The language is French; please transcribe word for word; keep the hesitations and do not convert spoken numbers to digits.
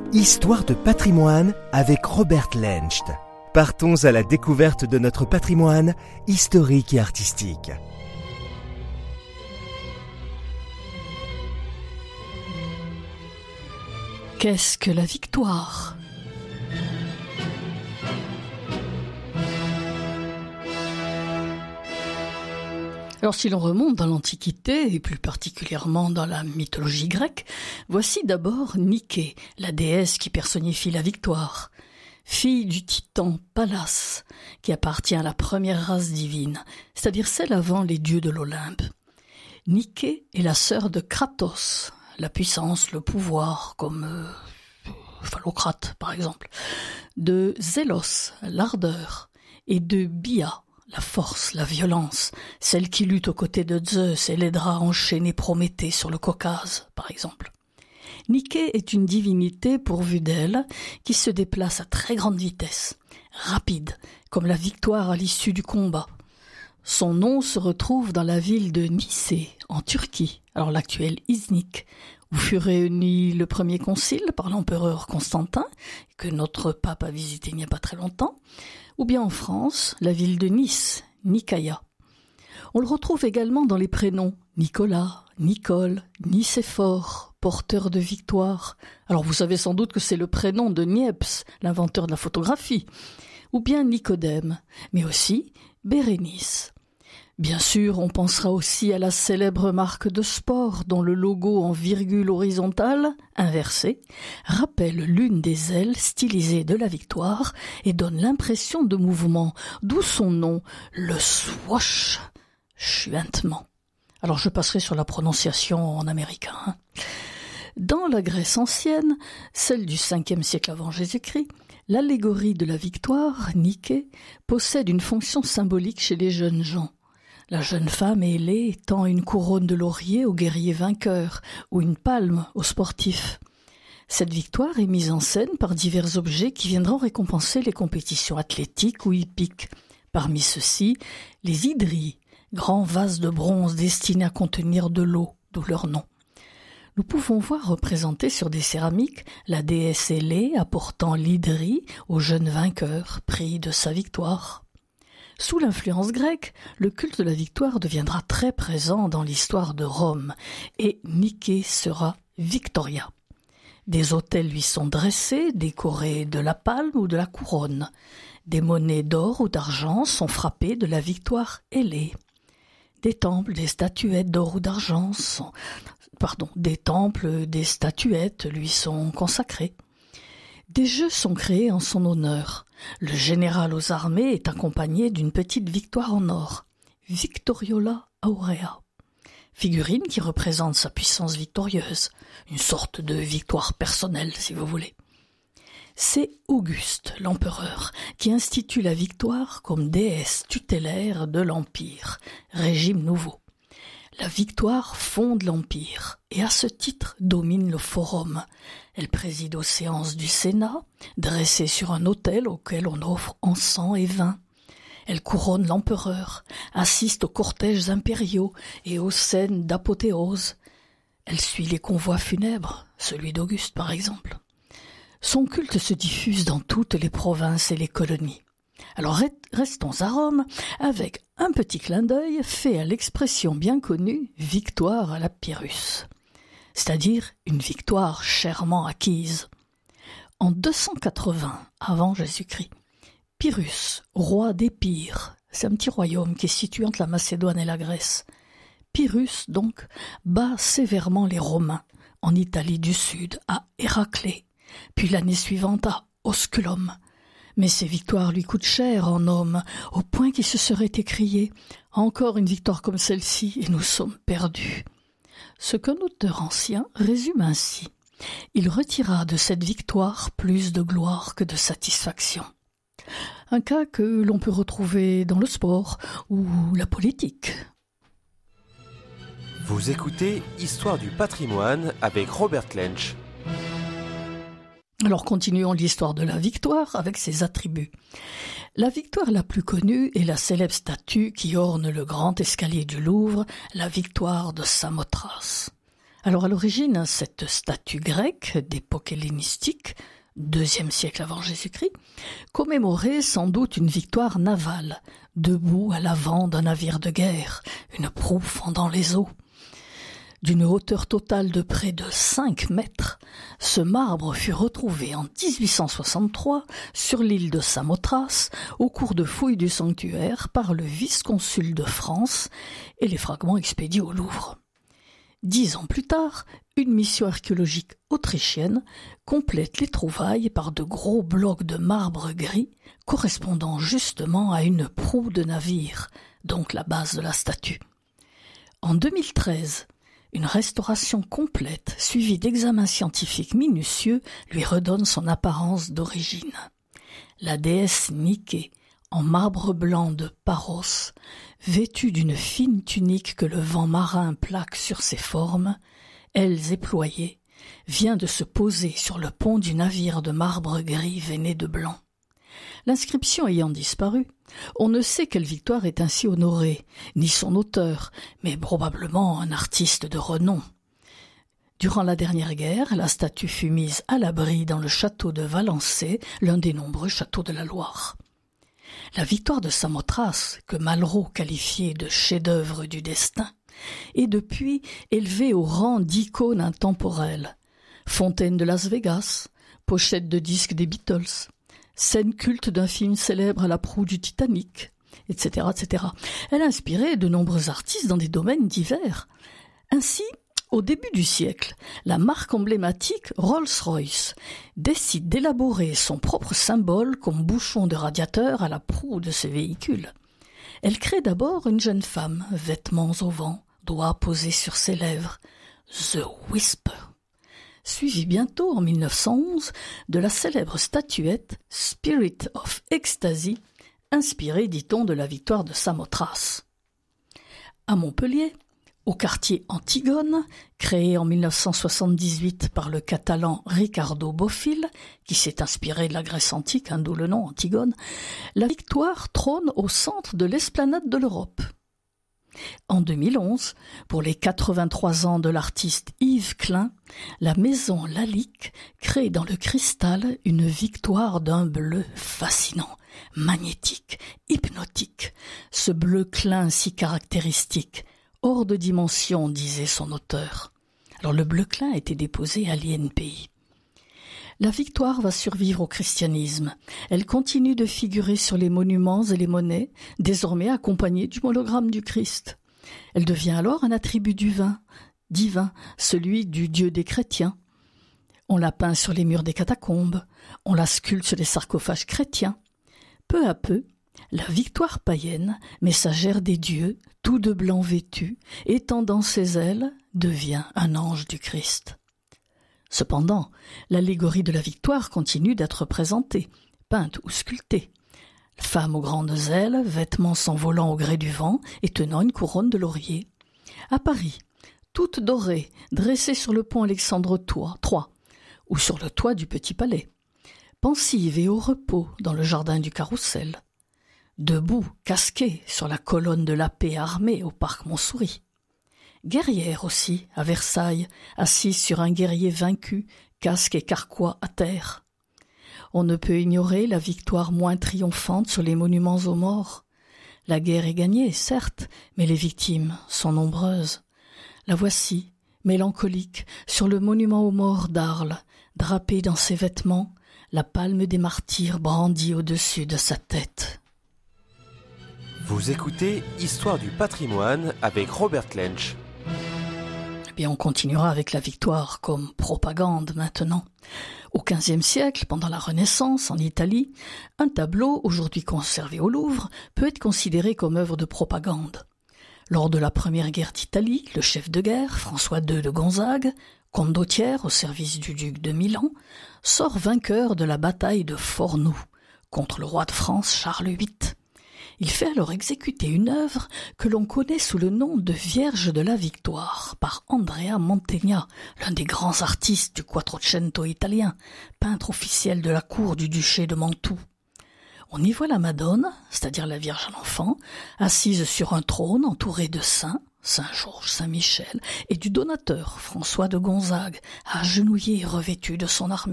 Histoire de patrimoine avec Robert Lencht. Partons à la découverte de notre patrimoine historique et artistique. Qu'est-ce que la victoire ? Alors si l'on remonte dans l'Antiquité, et plus particulièrement dans la mythologie grecque, voici d'abord Niké, la déesse qui personnifie la victoire. Fille du titan Pallas, qui appartient à la première race divine, c'est-à-dire celle avant les dieux de l'Olympe. Niké est la sœur de Kratos, la puissance, le pouvoir, comme euh, Phallocrate par exemple, de Zélos, l'ardeur, et de Bia, la force, la violence, celle qui lutte aux côtés de Zeus et l'aidera à enchaîner Prométhée sur le Caucase, par exemple. Niké est une divinité pourvue d'ailes qui se déplace à très grande vitesse, rapide, comme la victoire à l'issue du combat. Son nom se retrouve dans la ville de Nicée, en Turquie, alors l'actuel Iznik, où fut réuni le premier concile par l'empereur Constantin, que notre pape a visité il n'y a pas très longtemps, ou bien en France, la ville de Nice, Nicaea. On le retrouve également dans les prénoms Nicolas, Nicole, Nicéphore, porteur de victoire. Alors vous savez sans doute que c'est le prénom de Niepce, l'inventeur de la photographie, ou bien Nicodème, mais aussi Bérénice. Bien sûr, on pensera aussi à la célèbre marque de sport dont le logo en virgule horizontale, inversée, rappelle l'une des ailes stylisées de la victoire et donne l'impression de mouvement, d'où son nom, le swoosh, chuintement. Alors je passerai sur la prononciation en américain. Hein. Dans la Grèce ancienne, celle du cinquième siècle avant Jésus-Christ, l'allégorie de la victoire, Niké, possède une fonction symbolique chez les jeunes gens. La jeune femme ailée tend une couronne de laurier au guerrier vainqueur ou une palme au sportif. Cette victoire est mise en scène par divers objets qui viendront récompenser les compétitions athlétiques ou hippiques. Parmi ceux-ci, les hydries, grands vases de bronze destinés à contenir de l'eau, d'où leur nom. Nous pouvons voir représenter sur des céramiques la déesse ailée apportant l'hydrie au jeune vainqueur, prix de sa victoire. Sous l'influence grecque, le culte de la victoire deviendra très présent dans l'histoire de Rome et Niké sera Victoria. Des autels lui sont dressés, décorés de la palme ou de la couronne. Des monnaies d'or ou d'argent sont frappées de la victoire ailée. Des temples, des statuettes d'or ou d'argent sont, pardon, des temples, des statuettes lui sont consacrés. Des jeux sont créés en son honneur. Le général aux armées est accompagné d'une petite victoire en or, Victoriola Aurea, figurine qui représente sa puissance victorieuse, une sorte de victoire personnelle si vous voulez. C'est Auguste, l'empereur, qui institue la victoire comme déesse tutélaire de l'Empire, régime nouveau. La victoire fonde l'Empire et à ce titre domine le forum. Elle préside aux séances du Sénat, dressée sur un autel auquel on offre encens et vin. Elle couronne l'empereur, assiste aux cortèges impériaux et aux scènes d'apothéose. Elle suit les convois funèbres, celui d'Auguste par exemple. Son culte se diffuse dans toutes les provinces et les colonies. Alors restons à Rome avec un petit clin d'œil fait à l'expression bien connue « victoire à la Pyrrhus », c'est-à-dire une victoire chèrement acquise. En deux cent quatre-vingts avant Jésus-Christ, Pyrrhus, roi d'Épire, c'est un petit royaume qui est situé entre la Macédoine et la Grèce. Pyrrhus, donc, bat sévèrement les Romains en Italie du Sud, à Héraclée, puis l'année suivante à Osculum. Mais ces victoires lui coûtent cher en hommes, au point qu'il se serait écrié « Encore une victoire comme celle-ci et nous sommes perdus ». Ce qu'un auteur ancien résume ainsi. Il retira de cette victoire plus de gloire que de satisfaction. Un cas que l'on peut retrouver dans le sport ou la politique. Vous écoutez Histoire du patrimoine avec Robert Lencht. Alors continuons l'histoire de la victoire avec ses attributs. La victoire la plus connue est la célèbre statue qui orne le grand escalier du Louvre, la victoire de Samothrace. Alors à l'origine, cette statue grecque d'époque hellénistique, deuxième siècle avant Jésus-Christ, commémorait sans doute une victoire navale, debout à l'avant d'un navire de guerre, une proue fendant les eaux. D'une hauteur totale de près de cinq mètres, ce marbre fut retrouvé en dix-huit cent soixante-trois sur l'île de Samothrace au cours de fouilles du sanctuaire par le vice-consul de France et les fragments expédiés au Louvre. Dix ans plus tard, une mission archéologique autrichienne complète les trouvailles par de gros blocs de marbre gris correspondant justement à une proue de navire, donc la base de la statue. En deux mille treize, une restauration complète, suivie d'examens scientifiques minutieux, lui redonne son apparence d'origine. La déesse Niké, en marbre blanc de Paros, vêtue d'une fine tunique que le vent marin plaque sur ses formes, ailes éployées, vient de se poser sur le pont du navire de marbre gris veiné de blanc. L'inscription ayant disparu, on ne sait quelle victoire est ainsi honorée, ni son auteur, mais probablement un artiste de renom. Durant la dernière guerre, la statue fut mise à l'abri dans le château de Valençay, l'un des nombreux châteaux de la Loire. La victoire de Samothrace, que Malraux qualifiait de chef-d'œuvre du destin, est depuis élevée au rang d'icône intemporelle. Fontaine de Las Vegas, pochette de disques des Beatles, scène culte d'un film célèbre à la proue du Titanic, et cetera, et cetera. Elle a inspiré de nombreux artistes dans des domaines divers. Ainsi, au début du siècle, la marque emblématique Rolls-Royce décide d'élaborer son propre symbole comme bouchon de radiateur à la proue de ses véhicules. Elle crée d'abord une jeune femme, vêtements au vent, doigts posés sur ses lèvres, The Whisper, suivi bientôt en mille neuf cent onze de la célèbre statuette Spirit of Ecstasy, inspirée, dit-on, de la victoire de Samothrace. À Montpellier, au quartier Antigone, créé en mille neuf cent soixante-dix-huit par le Catalan Ricardo Bofill, qui s'est inspiré de la Grèce antique, hein, d'où le nom Antigone, la victoire trône au centre de l'esplanade de l'Europe. En deux mille onze, pour les quatre-vingt-trois ans de l'artiste Yves Klein, la maison Lalique crée dans le cristal une victoire d'un bleu fascinant, magnétique, hypnotique. Ce bleu Klein si caractéristique, hors de dimension, disait son auteur. Alors le bleu Klein a été déposé à l'I N P I. La victoire va survivre au christianisme. Elle continue de figurer sur les monuments et les monnaies, désormais accompagnée du hologramme du Christ. Elle devient alors un attribut divin, divin, celui du Dieu des chrétiens. On la peint sur les murs des catacombes, on la sculpte sur les sarcophages chrétiens. Peu à peu, la victoire païenne, messagère des dieux, tout de blanc vêtue, étendant ses ailes, devient un ange du Christ. Cependant, l'allégorie de la victoire continue d'être présentée, peinte ou sculptée. Femme aux grandes ailes, vêtements s'envolant au gré du vent et tenant une couronne de laurier. À Paris, toute dorée, dressée sur le pont Alexandre trois, ou sur le toit du Petit Palais. Pensive et au repos dans le jardin du Carrousel. Debout, casquée sur la colonne de la paix armée au parc Montsouris. Guerrière aussi, à Versailles, assise sur un guerrier vaincu, casque et carquois à terre. On ne peut ignorer la victoire moins triomphante sur les monuments aux morts. La guerre est gagnée, certes, mais les victimes sont nombreuses. La voici, mélancolique, sur le monument aux morts d'Arles, drapée dans ses vêtements, la palme des martyrs brandie au-dessus de sa tête. Vous écoutez Histoire du patrimoine avec Robert Lensch. Eh bien, on continuera avec la victoire comme propagande maintenant. Au quinzième siècle, pendant la Renaissance, en Italie, un tableau, aujourd'hui conservé au Louvre, peut être considéré comme œuvre de propagande. Lors de la première guerre d'Italie, le chef de guerre, François deux de Gonzague, condottière au service du duc de Milan, sort vainqueur de la bataille de Fornoux, contre le roi de France Charles huit. Il fait alors exécuter une œuvre que l'on connaît sous le nom de Vierge de la Victoire par Andrea Mantegna, l'un des grands artistes du Quattrocento italien, peintre officiel de la cour du duché de Mantoue. On y voit la Madone, c'est-à-dire la Vierge à l'enfant, assise sur un trône entourée de saints, Saint Georges Saint Michel, et du donateur François de Gonzague, agenouillé et revêtu de son armure.